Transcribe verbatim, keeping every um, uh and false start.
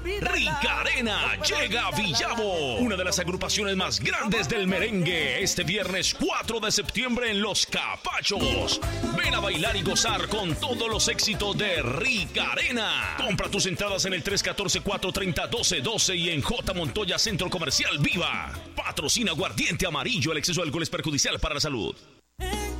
Rica Arena llega a Villavo, una de las agrupaciones más grandes del merengue, este viernes cuatro de septiembre en Los Capachos. Ven a bailar y gozar con todos los éxitos de Rica Arena. Compra tus entradas en el tres uno cuatro, cuatro tres cero, uno dos uno dos y en J. Montoya Centro Comercial Viva. Patrocina Aguardiente Amarillo, el exceso de alcohol es perjudicial para la salud.